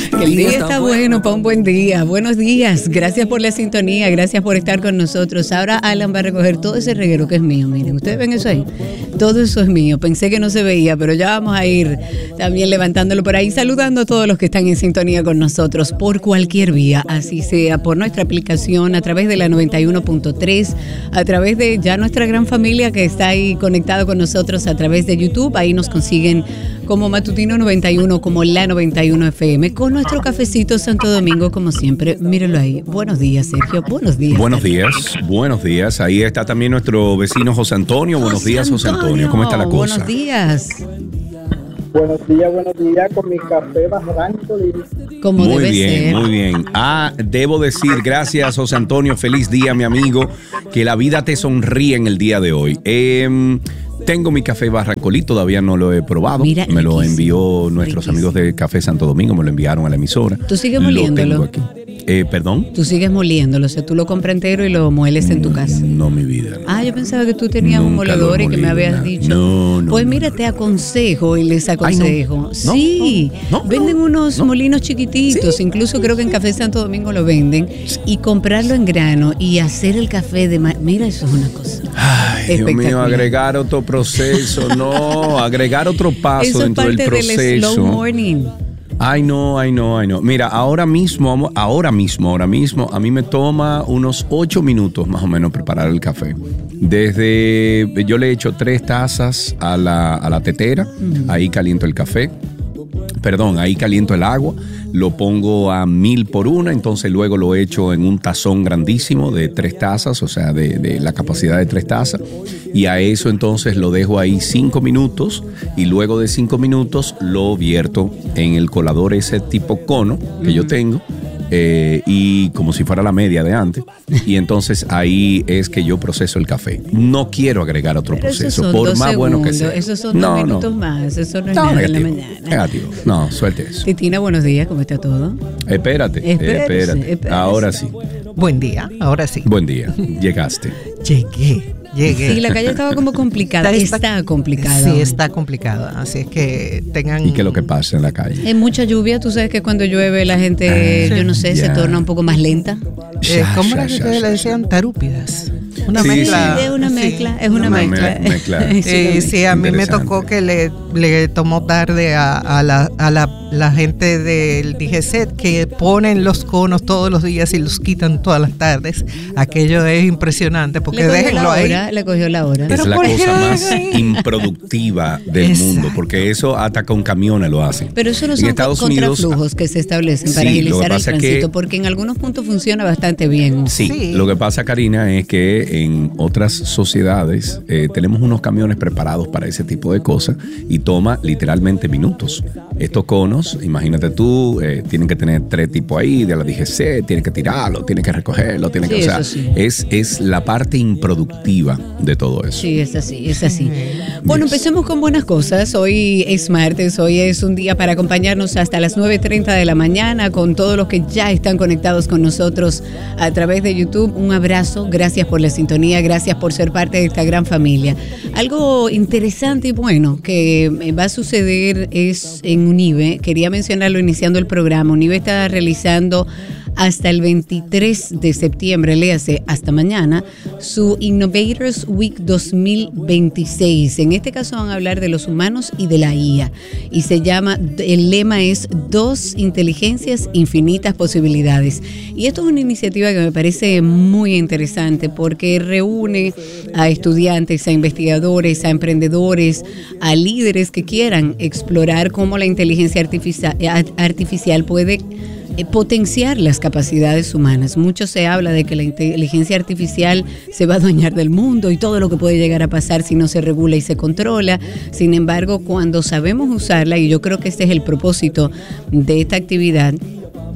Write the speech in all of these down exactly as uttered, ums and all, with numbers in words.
Que el día está bueno para un buen día. Buenos días, gracias por la sintonía, gracias por estar con nosotros. Ahora Alan va a recoger todo ese reguero que es mío. Miren, ustedes ven eso ahí. Todo eso es mío. Pensé que no se veía, pero ya vamos a ir también levantándolo por ahí, saludando a todos los que están en sintonía con nosotros por cualquier vía, así sea por nuestra aplicación, a través de la noventa y uno punto tres, a través de ya nuestra gran familia que está ahí conectado con nosotros a través de YouTube. Ahí nos consiguen como Matutino noventa y uno, como La noventa y uno F M, con nuestro cafecito Santo Domingo, como siempre. Mírenlo ahí. Buenos días, Sergio. Buenos días. Buenos días, buenos días. Ahí está también nuestro vecino José Antonio. Buenos José días, José Antonio. Antonio. ¿Cómo está la cosa? Buenos días. Buenos días, buenos días, con mi café Barranco. Como muy debe bien, ser. muy bien. Ah, debo decir, gracias, José Antonio. Feliz día, mi amigo. Que la vida te sonríe en el día de hoy. Eh, Tengo mi café Barrancolí, todavía no lo he probado. Mira, me lo riquísimo, envió nuestros riquísimo. amigos de Café Santo Domingo, me lo enviaron a la emisora. ¿Tú sigues Lo moliéndolo? tengo aquí. Eh, ¿Perdón? Tú sigues moliéndolo, o sea, tú lo compras entero y lo mueles en tu casa. No, mi vida. No. Ah, yo pensaba que tú tenías Nunca un moledor lo he y que me molido, habías nada. dicho. No, no, Pues no, mira, no. te aconsejo y les aconsejo. Ay, no. Sí, No, no, venden no, unos no. molinos chiquititos, Sí. incluso creo que en Café Santo Domingo lo venden. Y comprarlo en grano y hacer el café de... ma- Mira, eso es una cosa. Ay, Dios mío, espectacular. agregar otro proceso, no, agregar otro paso Eso es dentro del parte del proceso. slow morning. Ay, no, ay, no, ay, no. Mira, ahora mismo, ahora mismo, ahora mismo, a mí me toma unos ocho minutos más o menos preparar el café. Desde, yo le echo tres tazas a la, a la tetera, ahí caliento el café. Perdón, ahí caliento el agua, lo pongo a mil por una, entonces luego lo echo en un tazón grandísimo de tres tazas, o sea, de, de la capacidad de tres tazas, y a eso entonces lo dejo ahí cinco minutos, y luego de cinco minutos lo vierto en el colador ese tipo cono que mm. yo tengo, eh, y como si fuera la media de antes, y entonces ahí es que yo proceso el café. No quiero agregar otro Pero proceso, son por dos más segundos, bueno que sea. esos son no, dos minutos no. más, eso no es No, nada negativo, en la mañana. negativo. No, suelte eso. Titina, buenos días, ¿cómo está todo? Espérate, Espérese, espérate. espérese. Ahora sí. Buen día, ahora sí. Buen día. Llegaste. Llegué, llegué. Sí, la calle estaba como complicada. Está, está complicada. Sí, hoy. está complicada. Así es que tengan. ¿Y qué es lo que pasa en la calle? Hay mucha lluvia, tú sabes que cuando llueve la gente, Ah, yo no sé, ya. se torna un poco más lenta. Eh, Ya, ¿Cómo ya, era que ya, ustedes ya, le decían? Tarúpidas. Una Sí, mezcla. Sí, es una sí, mezcla, es una Una mezcla. me- mezcla. Es una Eh, mezcla. sí, a mí me Interesante. tocó que le, le tomó tarde a, a, la, a la, la gente del D G C que ponen los conos todos los días y los quitan todas las tardes. Aquello es impresionante porque Le cogió déjenlo la ahí. hora, le cogió la hora. Es Pero la ¿por qué cosa lo más dejan ahí? improductiva del Exacto. mundo, porque eso hasta con camiones lo hacen. Pero eso no En son Estados Unidos, contraflujos que se establecen para sí, lo que agilizar el pasa es tránsito, que- porque en algunos puntos funciona bastante bien. Sí, Sí. lo que pasa, Karina, es que en otras sociedades eh, tenemos unos camiones preparados para ese tipo de cosas y toma literalmente minutos. Estos conos, imagínate tú, eh, tienen que tener tres tipos ahí de la D G C, tienen que tirarlo, tienen que recogerlo, tienen Sí, que, o sea, eso sí. es, es la parte improductiva de todo eso. Sí, es así, es así. Bueno, empecemos con buenas cosas. Hoy es martes, hoy es un día para acompañarnos hasta las nueve treinta de la mañana con todos los que ya están conectados con nosotros a través de YouTube. Un abrazo, gracias por la sintonía, gracias por ser parte de esta gran familia. Algo interesante y bueno que va a suceder es en UNIBE, quería mencionarlo iniciando el programa. UNIBE está realizando hasta el veintitrés de septiembre, léase hasta mañana, su Innovators Week dos mil veintiséis. En este caso van a hablar de los humanos y de la I A. Y se llama, el lema es Dos Inteligencias, Infinitas Posibilidades. Y esto es una iniciativa que me parece muy interesante porque reúne a estudiantes, a investigadores, a emprendedores, a líderes que quieran explorar cómo la inteligencia artificial, artificial puede potenciar las capacidades humanas. Mucho se habla de que la inteligencia artificial se va a adueñar del mundo y todo lo que puede llegar a pasar si no se regula y se controla. Sin embargo, cuando sabemos usarla, y yo creo que este es el propósito de esta actividad,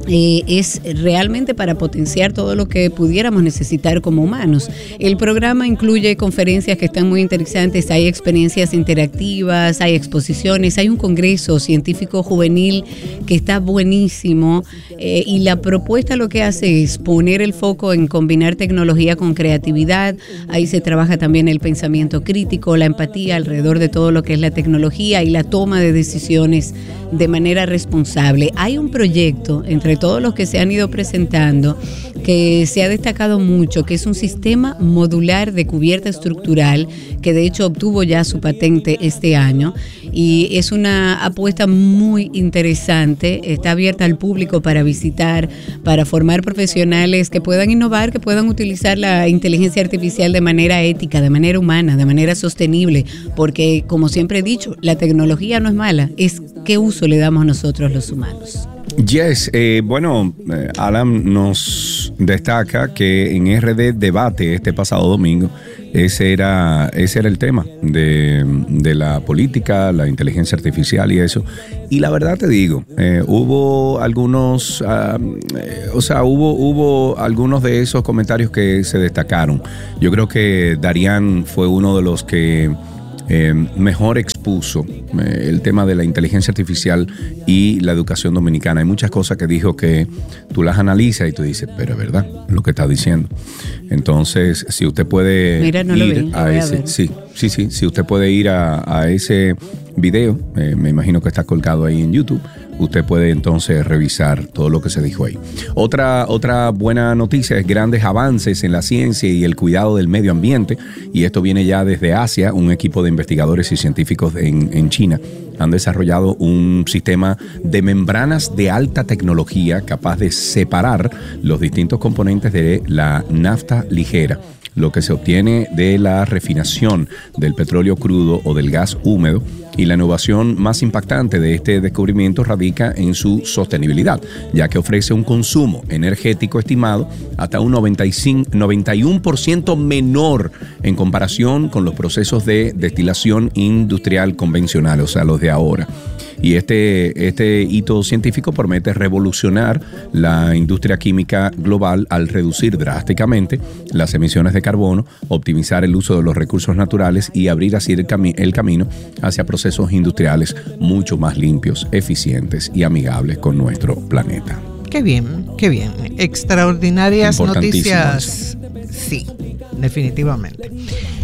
Eh, es realmente para potenciar todo lo que pudiéramos necesitar como humanos. El programa incluye conferencias que están muy interesantes, hay experiencias interactivas, hay exposiciones, hay un congreso científico juvenil que está buenísimo, eh, y la propuesta lo que hace es poner el foco en combinar tecnología con creatividad. Ahí se trabaja también el pensamiento crítico, la empatía alrededor de todo lo que es la tecnología y la toma de decisiones de manera responsable. Hay un proyecto entre todos los que se han ido presentando que se ha destacado mucho, que es un sistema modular de cubierta estructural que de hecho obtuvo ya su patente este año, y es una apuesta muy interesante. Está abierta al público para visitar, para formar profesionales que puedan innovar, que puedan utilizar la inteligencia artificial de manera ética, de manera humana, de manera sostenible, porque como siempre he dicho, la tecnología no es mala, es qué uso le damos nosotros los humanos. Yes, eh, bueno, eh, Alan nos destaca que en R D Debate este pasado domingo ese era, ese era el tema de, de la política, la inteligencia artificial y eso. Y la verdad te digo, eh, hubo algunos, uh, eh, o sea, hubo, hubo algunos de esos comentarios que se destacaron. Yo creo que Darían fue uno de los que Eh, mejor expuso eh, el tema de la inteligencia artificial y la educación dominicana. Hay muchas cosas que dijo que tú las analizas y tú dices, pero es verdad lo que está diciendo. Entonces, si usted puede Mira, no ir lo vi, a ese, sí, sí, sí, si usted puede ir a, a ese video, eh, me imagino que está colgado ahí en YouTube. Usted puede entonces revisar todo lo que se dijo ahí. Otra, otra buena noticia es grandes avances en la ciencia y el cuidado del medio ambiente, y esto viene ya desde Asia. Un equipo de investigadores y científicos en, en China han desarrollado un sistema de membranas de alta tecnología capaz de separar los distintos componentes de la nafta ligera, lo que se obtiene de la refinación del petróleo crudo o del gas húmedo. Y la innovación más impactante de este descubrimiento radica en su sostenibilidad, ya que ofrece un consumo energético estimado hasta un noventa y cinco, noventa y uno por ciento menor en comparación con los procesos de destilación industrial convencional, o sea, los de ahora. Y este, este hito científico promete revolucionar la industria química global al reducir drásticamente las emisiones de carbono, optimizar el uso de los recursos naturales y abrir así el, cami- el camino hacia procesos industriales mucho más limpios, eficientes y amigables con nuestro planeta. Qué bien, qué bien. Extraordinarias noticias. Sí, definitivamente.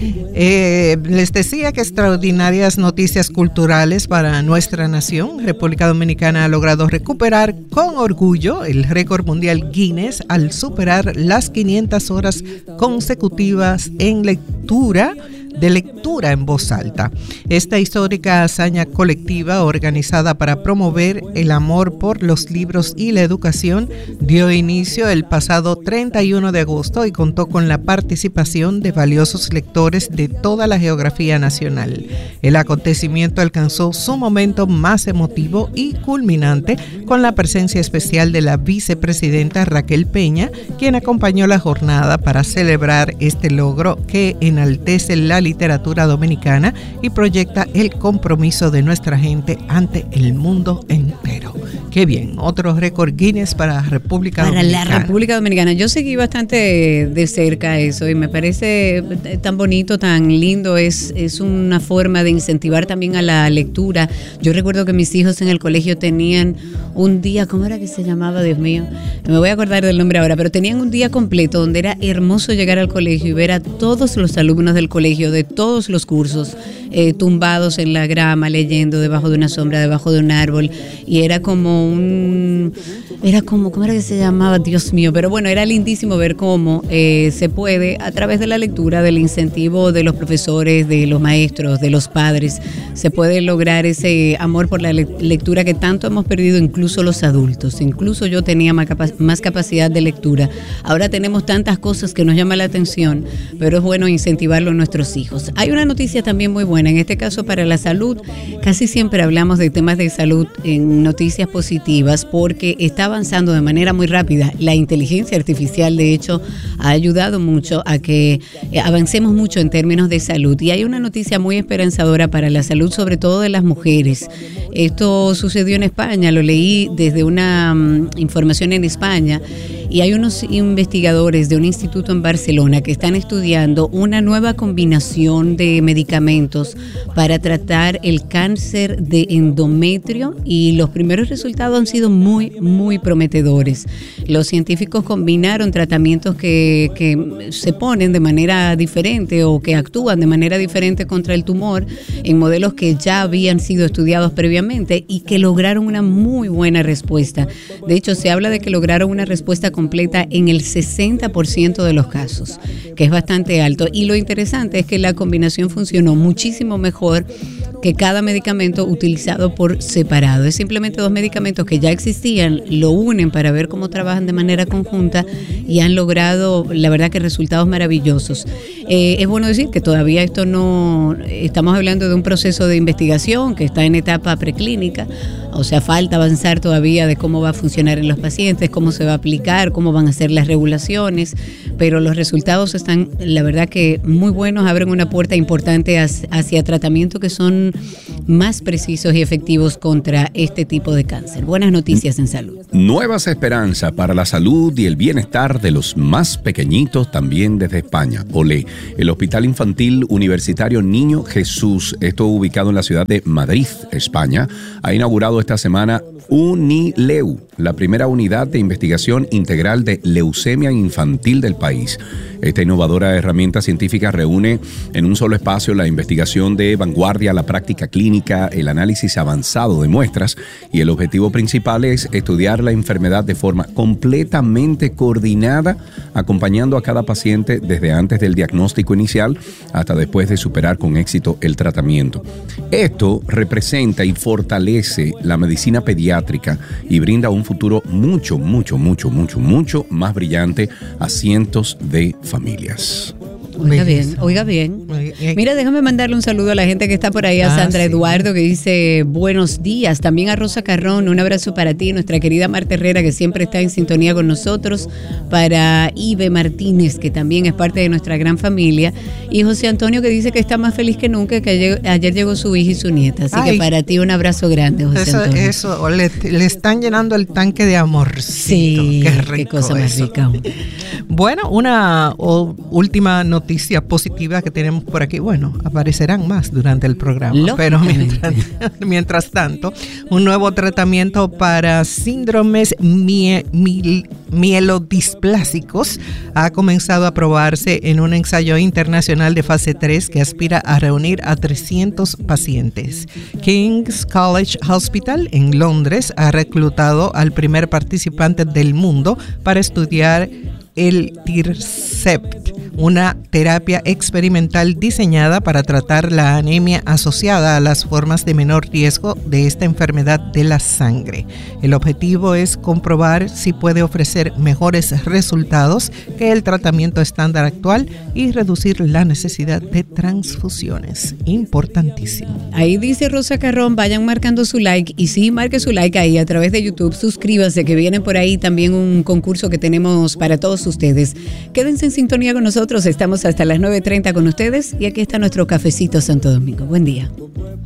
Eh, les decía que extraordinarias noticias culturales para nuestra nación. República Dominicana ha logrado recuperar con orgullo el récord mundial Guinness al superar las quinientas horas consecutivas en lectura de lectura en voz alta. Esta histórica hazaña colectiva organizada para promover el amor por los libros y la educación dio inicio el pasado treinta y uno de agosto y contó con la participación de valiosos lectores de toda la geografía nacional. El acontecimiento alcanzó su momento más emotivo y culminante con la presencia especial de la vicepresidenta Raquel Peña, quien acompañó la jornada para celebrar este logro que enaltece la literatura dominicana y proyecta el compromiso de nuestra gente ante el mundo entero. Qué bien, otro récord Guinness para República para Dominicana. Para la República Dominicana. Yo seguí bastante de cerca eso y me parece tan bonito, tan lindo. Es, es una forma de incentivar también a la lectura. Yo recuerdo que mis hijos en el colegio tenían un día, ¿cómo era que se llamaba? Dios mío, me voy a acordar del nombre ahora, pero tenían un día completo donde era hermoso llegar al colegio y ver a todos los alumnos del colegio de todos los cursos eh, tumbados en la grama, leyendo debajo de una sombra, debajo de un árbol, y era como un era como, ¿cómo era que se llamaba? Dios mío, pero bueno, era lindísimo ver cómo eh, se puede, a través de la lectura, del incentivo de los profesores, de los maestros, de los padres, se puede lograr ese amor por la le- lectura que tanto hemos perdido incluso los adultos. Incluso yo tenía más, capa- más capacidad de lectura. Ahora tenemos tantas cosas que nos llaman la atención, pero es bueno incentivarlo en nuestros hijos. Hay una noticia también muy buena buena. En este caso, para la salud, casi siempre hablamos de temas de salud en noticias positivas porque está avanzando de manera muy rápida. La inteligencia artificial, de hecho, ha ayudado mucho a que avancemos mucho en términos de salud. Y hay una noticia muy esperanzadora para la salud, sobre todo de las mujeres. Esto sucedió en España, lo leí desde una um, información en España, y hay unos investigadores de un instituto en Barcelona que están estudiando una nueva combinación de medicamentos para tratar el cáncer de endometrio, y los primeros resultados han sido muy, muy prometedores. Los científicos combinaron tratamientos que, que se ponen de manera diferente o que actúan de manera diferente contra el tumor en modelos que ya habían sido estudiados previamente y que lograron una muy buena respuesta. De hecho, se habla de que lograron una respuesta completa en el sesenta por ciento de los casos, que es bastante alto. Y lo interesante es que la combinación funcionó muchísimo mejor que cada medicamento utilizado por separado. Es simplemente dos medicamentos que ya existían, lo unen para ver cómo trabajan de manera conjunta y han logrado, la verdad, que resultados maravillosos. Eh, es bueno decir que todavía esto no, estamos hablando de un proceso de investigación que está en etapa preclínica, o sea, falta avanzar todavía de cómo va a funcionar en los pacientes, cómo se va a aplicar, cómo van a ser las regulaciones, pero los resultados están, la verdad, que muy buenos, abren una puerta importante hacia tratamientos que son más precisos y efectivos contra este tipo de cáncer. Buenas noticias en salud. Nuevas esperanzas para la salud y el bienestar de los más pequeñitos también desde España. Olé, el Hospital Infantil Universitario Niño Jesús, esto ubicado en la ciudad de Madrid, España, ha inaugurado esta semana UNILEU, la primera unidad de investigación integral de leucemia infantil del país. Esta innovadora herramienta científica reúne en un solo espacio la investigación de vanguardia, la práctica clínica, el análisis avanzado de muestras, y el objetivo principal es estudiar la enfermedad de forma completamente coordinada, acompañando a cada paciente desde antes del diagnóstico inicial hasta después de superar con éxito el tratamiento. Esto representa y fortalece la medicina pediátrica y brinda un futuro mucho, mucho, mucho, mucho, mucho más brillante a cientos de familias. Oiga bien, oiga bien. Mira, déjame mandarle un saludo a la gente que está por ahí, a Sandra ah, sí. Eduardo, que dice buenos días. También a Rosa Carrón, un abrazo para ti, nuestra querida Marta Herrera, que siempre está en sintonía con nosotros. Para Ibe Martínez, que también es parte de nuestra gran familia. Y José Antonio, que dice que está más feliz que nunca, que ayer, ayer llegó su hija y su nieta. Así Ay, que para ti un abrazo grande, José eso, Antonio. Eso, le, le están llenando el tanque de amor. Sí, qué, rico qué cosa más eso. rica. Bueno, una o, última noticia positiva que tenemos por aquí. Bueno, aparecerán más durante el programa, pero mientras, mientras tanto, un nuevo tratamiento para síndromes mie, mil, mielodisplásicos ha comenzado a probarse en un ensayo internacional de fase tres que aspira a reunir a trescientos pacientes. King's College Hospital en Londres ha reclutado al primer participante del mundo para estudiar el Tircept, una terapia experimental diseñada para tratar la anemia asociada a las formas de menor riesgo de esta enfermedad de la sangre. El objetivo es comprobar si puede ofrecer mejores resultados que el tratamiento estándar actual y reducir la necesidad de transfusiones. Importantísimo. Ahí dice Rosa Carrón, vayan marcando su like, y sí, marque su like ahí a través de YouTube, suscríbase, que viene por ahí también un concurso que tenemos para todos ustedes. Quédense en sintonía con nosotros, estamos hasta las nueve treinta con ustedes y aquí está nuestro cafecito Santo Domingo. Buen día.